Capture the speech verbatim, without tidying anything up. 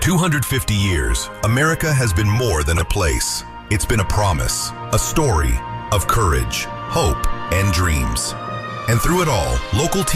two hundred fifty years, America has been more than a place. It's been a promise, a story of courage, hope, and dreams. And through it all, local